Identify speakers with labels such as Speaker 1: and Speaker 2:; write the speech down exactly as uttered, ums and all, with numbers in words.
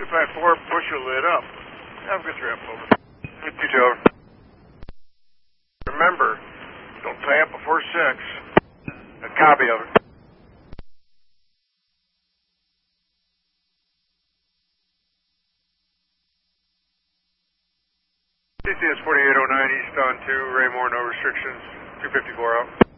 Speaker 1: two five four, push your lid up. Have a good trip, over.
Speaker 2: two two, over.
Speaker 1: Remember, don't tie up before six.
Speaker 2: A copy, over.
Speaker 1: C C S forty-eight oh nine, east on two, Raymore, no restrictions, two fifty-four out.